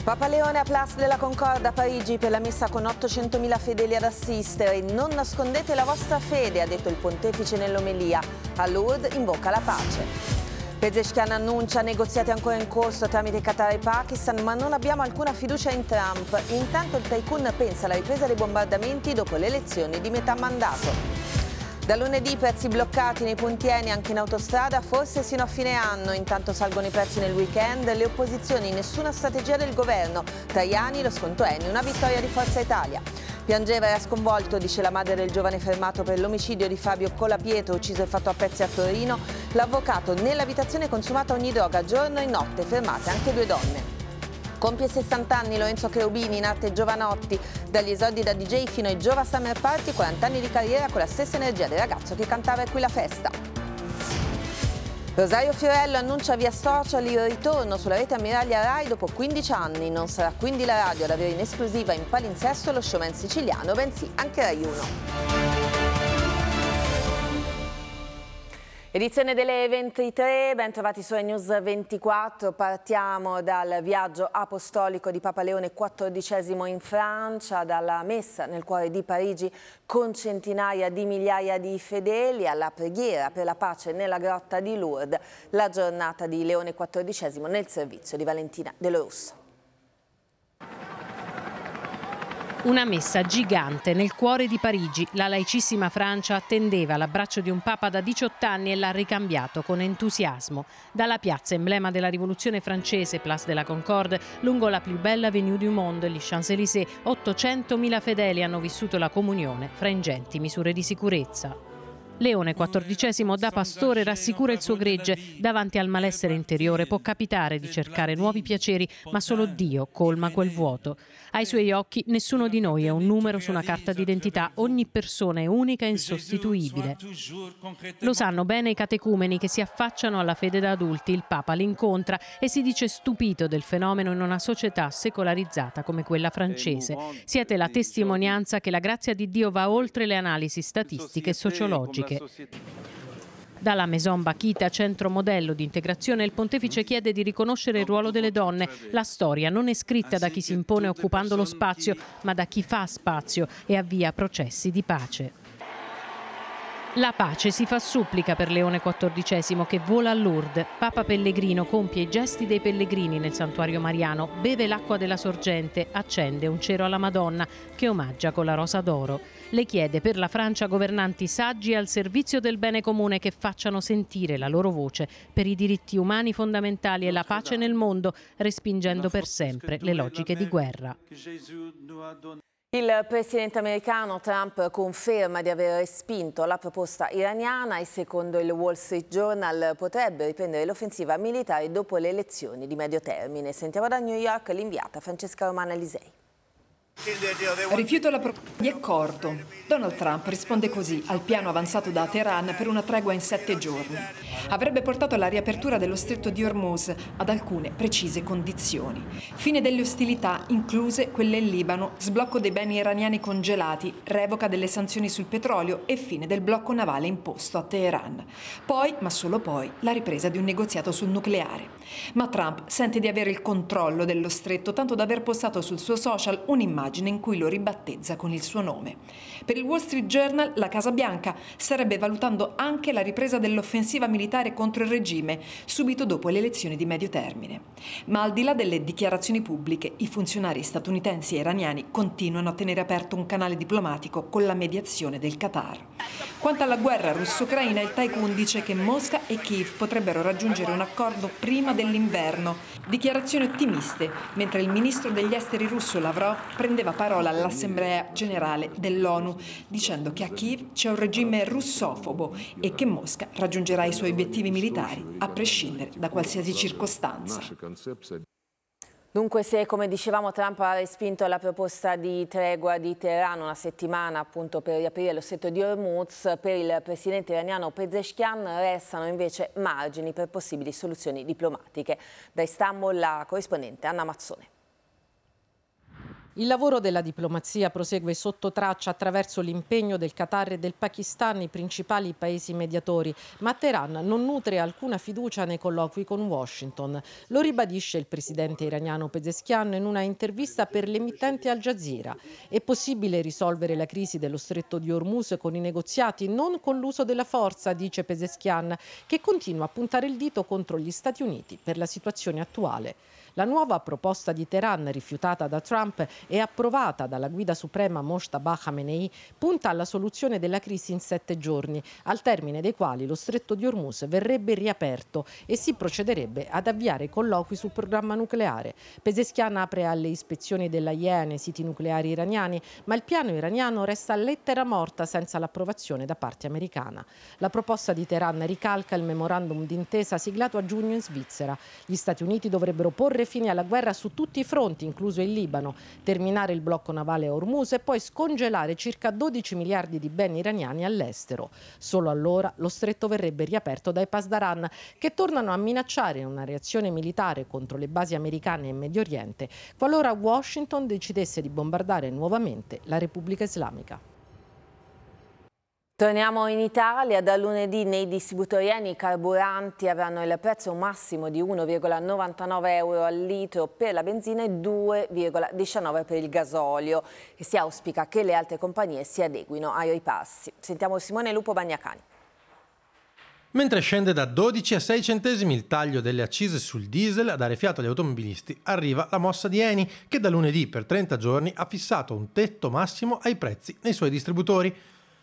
Papa Leone a Place de la Concorde a Parigi per la messa con 800.000 fedeli ad assistere. Non nascondete la vostra fede, ha detto il pontefice nell'omelia. A Lourdes invoca la pace. Pezeshkian annuncia negoziati ancora in corso tramite Qatar e Pakistan, ma non abbiamo alcuna fiducia in Trump. Intanto il tycoon pensa alla ripresa dei bombardamenti dopo le elezioni di metà mandato. Da lunedì prezzi bloccati nei puntieni anche in autostrada, forse sino a fine anno. Intanto salgono i prezzi nel weekend, le opposizioni, nessuna strategia del governo. Tajani, lo sconto Eni, una vittoria di Forza Italia. Piangeva e era sconvolto, dice la madre del giovane fermato per l'omicidio di Fabio Colapietro, ucciso e fatto a pezzi a Torino. L'avvocato, nell'abitazione consumata ogni droga, giorno e notte, fermate anche 2 donne. Compie 60 anni Lorenzo Cherubini, in arte Giovanotti, dagli esodi da DJ fino ai Giova Summer Party, 40 anni di carriera con la stessa energia del ragazzo che cantava Qui la festa. Rosario Fiorello annuncia via social il ritorno sulla rete ammiraglia Rai dopo 15 anni. Non sarà quindi la radio ad avere in esclusiva in palinsesto lo showman siciliano, bensì anche Rai 1. Edizione delle 23, ben trovati su News 24. Partiamo dal viaggio apostolico di Papa Leone XIV in Francia, dalla messa nel cuore di Parigi con centinaia di migliaia di fedeli alla preghiera per la pace nella grotta di Lourdes, la giornata di Leone XIV nel servizio di Valentina Dell'Orso. Una messa gigante nel cuore di Parigi. La laicissima Francia attendeva l'abbraccio di un papa da 18 anni e l'ha ricambiato con entusiasmo. Dalla piazza emblema della rivoluzione francese, Place de la Concorde, lungo la più bella avenue du monde, gli Champs-Élysées, 800.000 fedeli hanno vissuto la comunione fra ingenti misure di sicurezza. Leone XIV da pastore rassicura il suo gregge. Davanti al malessere interiore può capitare di cercare nuovi piaceri, ma solo Dio colma quel vuoto. Ai suoi occhi nessuno di noi è un numero su una carta d'identità, ogni persona è unica e insostituibile. Lo sanno bene i catecumeni che si affacciano alla fede da adulti. Il Papa li incontra e si dice stupito del fenomeno in una società secolarizzata come quella francese. Siete la testimonianza che la grazia di Dio va oltre le analisi statistiche e sociologiche. Dalla Maison Bakita, centro modello di integrazione, il pontefice chiede di riconoscere il ruolo delle donne. La storia non è scritta da chi si impone occupando lo spazio, ma da chi fa spazio e avvia processi di pace. La pace si fa supplica per Leone XIV che vola a Lourdes. Papa Pellegrino compie i gesti dei pellegrini nel santuario mariano, beve l'acqua della sorgente, accende un cero alla Madonna che omaggia con la rosa d'oro. Le chiede per la Francia governanti saggi al servizio del bene comune che facciano sentire la loro voce per i diritti umani fondamentali e la pace nel mondo, respingendo per sempre le logiche di guerra. Il presidente americano Trump conferma di aver respinto la proposta iraniana e secondo il Wall Street Journal potrebbe riprendere l'offensiva militare dopo le elezioni di medio termine. Sentiamo da New York l'inviata Francesca Romana Lisei. Rifiuto la proposta di accordo. Donald Trump risponde così al piano avanzato da Teheran per una tregua in 7 giorni. Avrebbe portato alla riapertura dello stretto di Hormuz ad alcune precise condizioni. Fine delle ostilità, incluse quelle in Libano, sblocco dei beni iraniani congelati, revoca delle sanzioni sul petrolio e fine del blocco navale imposto a Teheran. Poi, ma solo poi, la ripresa di un negoziato sul nucleare. Ma Trump sente di avere il controllo dello stretto, tanto da aver postato sul suo social un'immagine in cui lo ribattezza con il suo nome. Per il Wall Street Journal, la Casa Bianca starebbe valutando anche la ripresa dell'offensiva militare contro il regime subito dopo le elezioni di medio termine. Ma al di là delle dichiarazioni pubbliche, i funzionari statunitensi e iraniani continuano a tenere aperto un canale diplomatico con la mediazione del Qatar. Quanto alla guerra russo-ucraina, il tycoon dice che Mosca e Kiev potrebbero raggiungere un accordo prima dell'inverno. Dichiarazioni ottimiste, mentre il ministro degli esteri russo Lavrov prendeva parola all'Assemblea generale dell'ONU, dicendo che a Kiev c'è un regime russofobo e che Mosca raggiungerà i suoi obiettivi militari a prescindere da qualsiasi circostanza. Dunque, se come dicevamo Trump ha respinto la proposta di tregua di Teheran, una settimana appunto per riaprire lo stretto di Hormuz, per il presidente iraniano Pezeshkian restano invece margini per possibili soluzioni diplomatiche. Da Istanbul la corrispondente Anna Mazzone. Il lavoro della diplomazia prosegue sotto traccia attraverso l'impegno del Qatar e del Pakistan, i principali paesi mediatori, ma Teheran non nutre alcuna fiducia nei colloqui con Washington. Lo ribadisce il presidente iraniano Pezeshkian in una intervista per l'emittente Al Jazeera. È possibile risolvere la crisi dello stretto di Hormuz con i negoziati, non con l'uso della forza, dice Pezeshkian, che continua a puntare il dito contro gli Stati Uniti per la situazione attuale. La nuova proposta di Teheran, rifiutata da Trump e approvata dalla guida suprema Mojtaba Khamenei, punta alla soluzione della crisi in 7 giorni, al termine dei quali lo stretto di Hormuz verrebbe riaperto e si procederebbe ad avviare colloqui sul programma nucleare. Pezeshkian apre alle ispezioni dell'AIEA nei siti nucleari iraniani, ma il piano iraniano resta lettera morta senza l'approvazione da parte americana. La proposta di Teheran ricalca il memorandum d'intesa siglato a giugno in Svizzera. Gli Stati Uniti dovrebbero porre fine alla guerra su tutti i fronti, incluso il Libano, terminare il blocco navale a Hormuz e poi scongelare circa 12 miliardi di beni iraniani all'estero. Solo allora lo stretto verrebbe riaperto dai Pasdaran, che tornano a minacciare una reazione militare contro le basi americane in Medio Oriente qualora Washington decidesse di bombardare nuovamente la Repubblica Islamica. Torniamo in Italia. Da lunedì nei distributori Eni i carburanti avranno il prezzo massimo di 1,99 euro al litro per la benzina e 2,19 per il gasolio, e si auspica che le altre compagnie si adeguino ai ripassi. Sentiamo Simone Lupo Bagnacani. Mentre scende da 12 a 6 centesimi il taglio delle accise sul diesel, a dare fiato agli automobilisti arriva la mossa di Eni, che da lunedì per 30 giorni ha fissato un tetto massimo ai prezzi nei suoi distributori.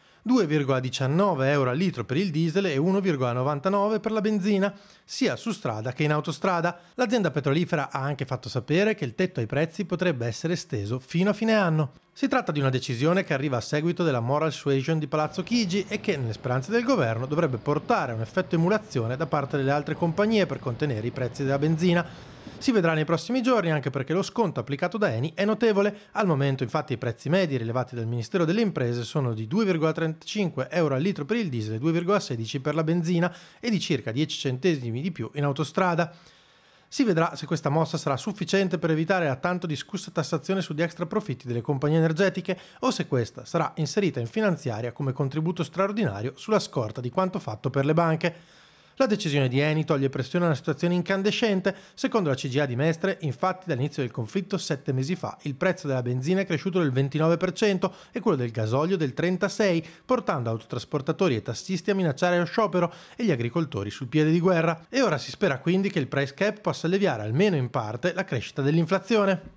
2,19 euro al litro per il diesel e 1,99 per la benzina, sia su strada che in autostrada. L'azienda petrolifera ha anche fatto sapere che il tetto ai prezzi potrebbe essere esteso fino a fine anno. Si tratta di una decisione che arriva a seguito della moral suasion di Palazzo Chigi e che, nelle speranze del governo, dovrebbe portare a un effetto emulazione da parte delle altre compagnie per contenere i prezzi della benzina. Si vedrà nei prossimi giorni, anche perché lo sconto applicato da Eni è notevole. Al momento, infatti, i prezzi medi rilevati dal Ministero delle Imprese sono di 2,35 euro al litro per il diesel e 2,16 per la benzina e di circa 10 centesimi di più in autostrada. Si vedrà se questa mossa sarà sufficiente per evitare la tanto discussa tassazione sugli extra profitti delle compagnie energetiche o se questa sarà inserita in finanziaria come contributo straordinario sulla scorta di quanto fatto per le banche. La decisione di Eni toglie pressione a una situazione incandescente. Secondo la CGIA di Mestre, infatti, dall'inizio del conflitto 7 mesi fa, il prezzo della benzina è cresciuto del 29% e quello del gasolio del 36%, portando autotrasportatori e tassisti a minacciare lo sciopero e gli agricoltori sul piede di guerra. E ora si spera quindi che il price cap possa alleviare almeno in parte la crescita dell'inflazione.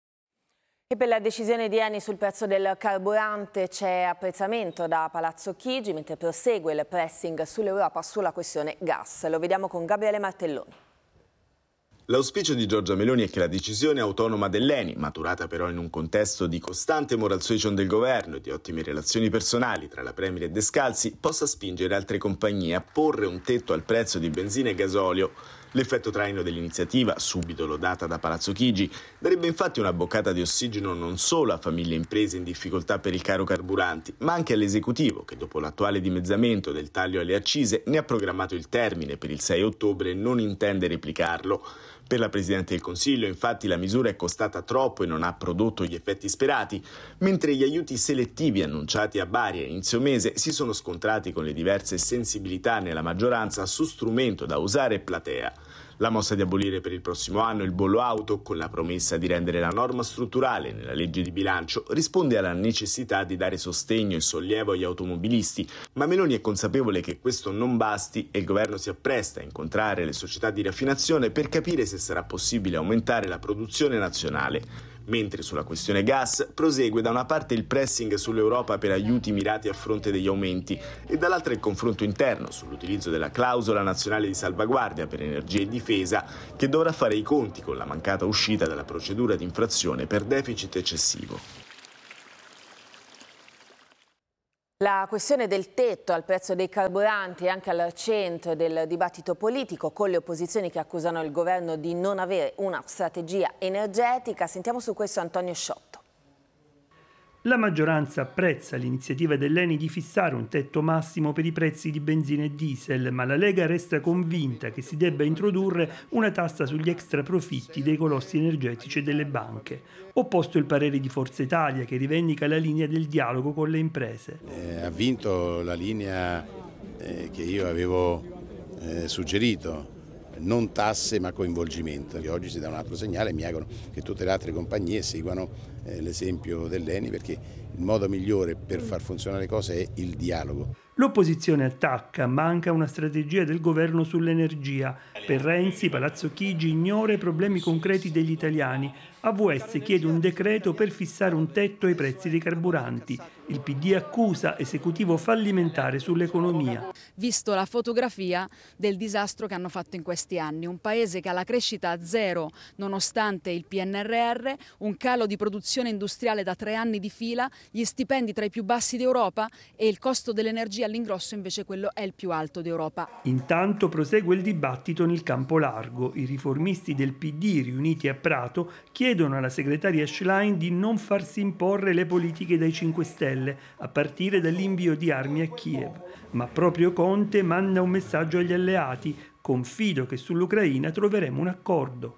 E per la decisione di Eni sul prezzo del carburante c'è apprezzamento da Palazzo Chigi, mentre prosegue il pressing sull'Europa sulla questione gas. Lo vediamo con Gabriele Martelloni. L'auspicio di Giorgia Meloni è che la decisione autonoma dell'Eni, maturata però in un contesto di costante moral suasion del governo e di ottime relazioni personali tra la Premier e Descalzi, possa spingere altre compagnie a porre un tetto al prezzo di benzina e gasolio. L'effetto traino dell'iniziativa, subito lodata da Palazzo Chigi, darebbe infatti una boccata di ossigeno non solo a famiglie e imprese in difficoltà per il caro carburanti, ma anche all'esecutivo che dopo l'attuale dimezzamento del taglio alle accise ne ha programmato il termine per il 6 ottobre e non intende replicarlo. Per la Presidente del Consiglio, infatti, la misura è costata troppo e non ha prodotto gli effetti sperati, mentre gli aiuti selettivi annunciati a Bari a inizio mese si sono scontrati con le diverse sensibilità nella maggioranza su strumento da usare e platea. La mossa di abolire per il prossimo anno il bollo auto, con la promessa di rendere la norma strutturale nella legge di bilancio, risponde alla necessità di dare sostegno e sollievo agli automobilisti, ma Meloni è consapevole che questo non basti e il governo si appresta a incontrare le società di raffinazione per capire se sarà possibile aumentare la produzione nazionale. Mentre sulla questione gas prosegue da una parte il pressing sull'Europa per aiuti mirati a fronte degli aumenti e dall'altra il confronto interno sull'utilizzo della clausola nazionale di salvaguardia per energia e difesa, che dovrà fare i conti con la mancata uscita dalla procedura di infrazione per deficit eccessivo. La questione del tetto al prezzo dei carburanti è anche al centro del dibattito politico, con le opposizioni che accusano il governo di non avere una strategia energetica. Sentiamo su questo Antonio Sciotto. La maggioranza apprezza l'iniziativa dell'ENI di fissare un tetto massimo per i prezzi di benzina e diesel, ma la Lega resta convinta che si debba introdurre una tassa sugli extraprofitti dei colossi energetici e delle banche. Opposto il parere di Forza Italia, che rivendica la linea del dialogo con le imprese. Ha vinto la linea che io avevo suggerito, non tasse ma coinvolgimento. Oggi si dà un altro segnale e mi auguro che tutte le altre compagnie seguano l'esempio dell'ENI, perché il modo migliore per far funzionare le cose è il dialogo. L'opposizione attacca, manca una strategia del governo sull'energia. Per Renzi, Palazzo Chigi ignora i problemi concreti degli italiani. AVS chiede un decreto per fissare un tetto ai prezzi dei carburanti. Il PD accusa esecutivo fallimentare sull'economia. Visto la fotografia del disastro che hanno fatto in questi anni, un paese che ha la crescita a zero nonostante il PNRR, un calo di produzione industriale da 3 anni di fila, gli stipendi tra i più bassi d'Europa e il costo dell'energia all'ingrosso invece quello è il più alto d'Europa. Intanto prosegue il dibattito nel campo largo. I riformisti del PD riuniti a Prato chiedono alla segretaria Schlein di non farsi imporre le politiche dai 5 Stelle, a partire dall'invio di armi a Kiev. Ma proprio Conte manda un messaggio agli alleati: confido che sull'Ucraina troveremo un accordo.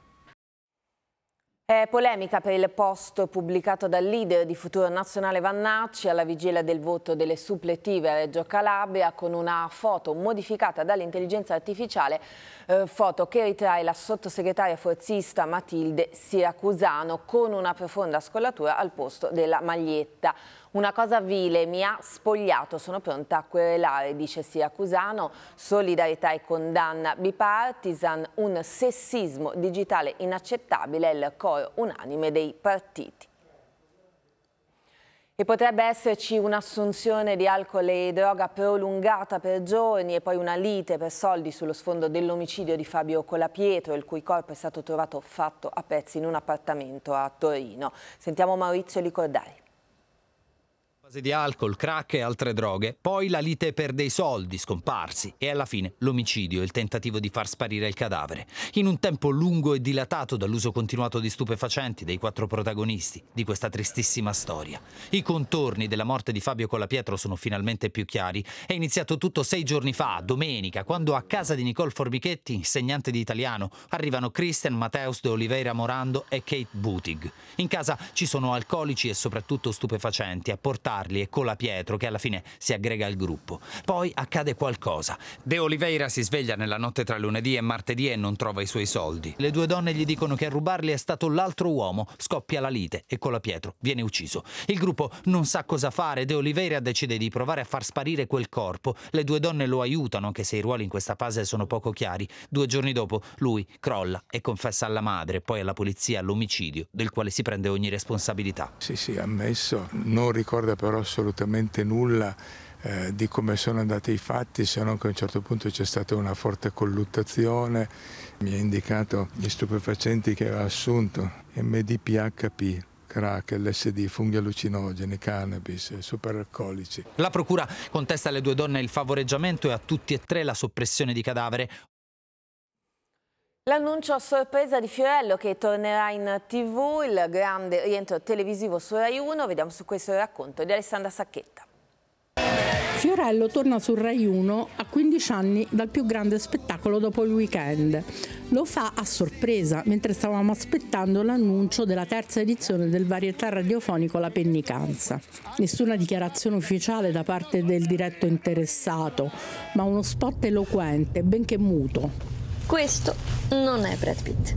È polemica per il post pubblicato dal leader di Futuro Nazionale Vannacci alla vigilia del voto delle suppletive a Reggio Calabria, con una foto modificata dall'intelligenza artificiale, foto che ritrae la sottosegretaria forzista Matilde Siracusano con una profonda scollatura al posto della maglietta. Una cosa vile, mi ha spogliato, sono pronta a querelare, dice Siracusano. Solidarietà e condanna bipartisan, un sessismo digitale inaccettabile è il coro unanime dei partiti. E potrebbe esserci un'assunzione di alcol e droga prolungata per giorni e poi una lite per soldi sullo sfondo dell'omicidio di Fabio Colapietro, il cui corpo è stato trovato fatto a pezzi in un appartamento a Torino. Sentiamo Maurizio Licordari. Di alcol, crack e altre droghe, poi la lite per dei soldi scomparsi e alla fine l'omicidio e il tentativo di far sparire il cadavere. In un tempo lungo e dilatato dall'uso continuato di stupefacenti dei 4 protagonisti di questa tristissima storia. I contorni della morte di Fabio Colapietro sono finalmente più chiari. È iniziato tutto 6 giorni fa, domenica, quando a casa di Nicole Formichetti, insegnante di italiano, arrivano Christian Mateus de Oliveira Morando e Kate Butig. In casa ci sono alcolici e soprattutto stupefacenti a portare e Colapietro, che alla fine si aggrega al gruppo. Poi accade qualcosa. De Oliveira si sveglia nella notte tra lunedì e martedì e non trova i suoi soldi. Le 2 donne gli dicono che a rubarli è stato l'altro uomo. Scoppia la lite e Colapietro viene ucciso. Il gruppo non sa cosa fare. De Oliveira decide di provare a far sparire quel corpo. Le 2 donne lo aiutano, anche se i ruoli in questa fase sono poco chiari. 2 giorni dopo lui crolla e confessa alla madre e poi alla polizia l'omicidio, del quale si prende ogni responsabilità. Sì, ammesso. Non ricorda però assolutamente nulla di come sono andati i fatti, se non che a un certo punto c'è stata una forte colluttazione. Mi ha indicato gli stupefacenti che aveva assunto: MDPHP, crack, LSD, funghi allucinogeni, cannabis, superalcolici. La procura contesta alle 2 donne il favoreggiamento e a tutti e 3 la soppressione di cadavere. L'annuncio a sorpresa di Fiorello, che tornerà in TV, il grande rientro televisivo su Rai 1. Vediamo su questo il racconto di Alessandra Sacchetta. Fiorello torna su Rai 1 a 15 anni dal più grande spettacolo dopo il weekend. Lo fa a sorpresa, mentre stavamo aspettando l'annuncio della 3ª edizione del varietà radiofonico La Pennicanza. Nessuna dichiarazione ufficiale da parte del diretto interessato, ma uno spot eloquente, benché muto. Questo non è Brad Pitt.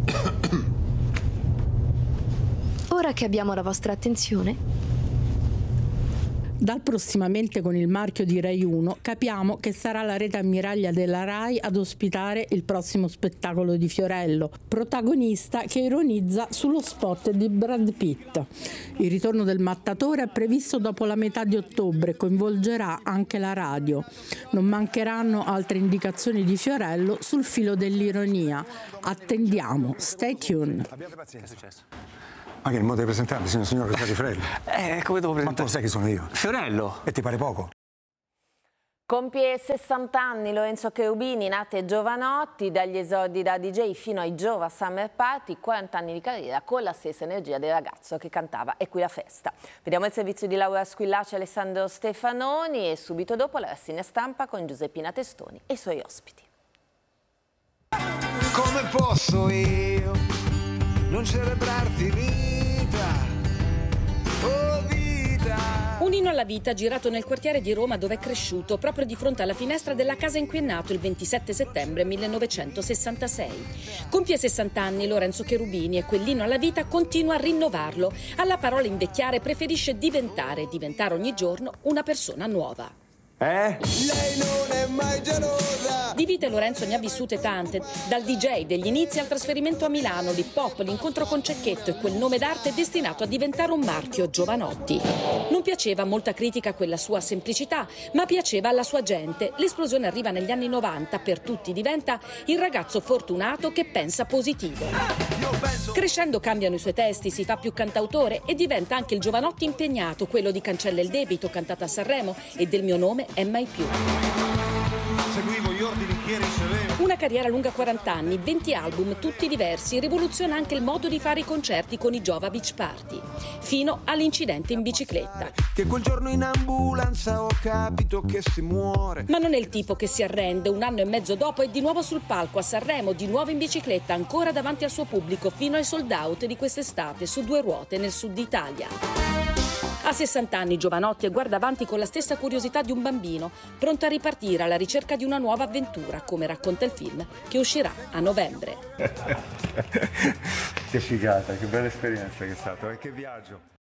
Ora che abbiamo la vostra attenzione, dal prossimamente con il marchio di Rai 1 capiamo che sarà la rete ammiraglia della Rai ad ospitare il prossimo spettacolo di Fiorello, protagonista che ironizza sullo spot di Brad Pitt. Il ritorno del mattatore è previsto dopo la metà di ottobre e coinvolgerà anche la radio. Non mancheranno altre indicazioni di Fiorello sul filo dell'ironia. Attendiamo, stay tuned. Abbiate pazienza. Che è successo? Ma che il modo di presentarmi, signor Fiorello? Come devo presentare? Ma tu sai chi sono io? Fiorello. E ti pare poco? Compie 60 anni Lorenzo Cherubini, nati a Giovanotti, dagli esodi da DJ fino ai Giova Summer Party, 40 anni di carriera con la stessa energia del ragazzo che cantava "È qui la festa". Vediamo il servizio di Laura Squillaci e Alessandro Stefanoni e subito dopo la rassegna stampa con Giuseppina Testoni e i suoi ospiti. Come posso io non celebrarti vita, oh vita? Un inno alla vita girato nel quartiere di Roma dove è cresciuto, proprio di fronte alla finestra della casa in cui è nato il 27 settembre 1966. Compie 60 anni Lorenzo Cherubini e quell'inno alla vita continua a rinnovarlo. Alla parola invecchiare preferisce diventare ogni giorno una persona nuova. Lei non è mai gelosa. Di vite Lorenzo ne ha vissute tante, dal DJ degli inizi al trasferimento a Milano, l'hip hop, l'incontro con Cecchetto e quel nome d'arte destinato a diventare un marchio, Giovanotti. Non piaceva molta critica a quella sua semplicità, ma piaceva alla sua gente. L'esplosione arriva negli anni 90, per tutti diventa il ragazzo fortunato che pensa positivo. Crescendo cambiano i suoi testi, si fa più cantautore e diventa anche il Giovanotti impegnato, quello di Cancella il debito, cantata a Sanremo, e Del mio nome è mai più. Seguivo gli ordini che ricevevo. Una carriera lunga 40 anni, 20 album, tutti diversi, rivoluziona anche il modo di fare i concerti con i Giova Beach Party, fino all'incidente in bicicletta. Che quel giorno in ambulanza ho capito che si muore. Ma non è il tipo che si arrende, un anno e mezzo dopo è di nuovo sul palco a Sanremo, di nuovo in bicicletta, ancora davanti al suo pubblico, fino ai sold out di quest'estate su 2 ruote nel sud Italia. A 60 anni Giovanotti e guarda avanti con la stessa curiosità di un bambino, pronto a ripartire alla ricerca di una nuova avventura, come racconta il film che uscirà a novembre. Che figata, che bella esperienza che è stata, che viaggio.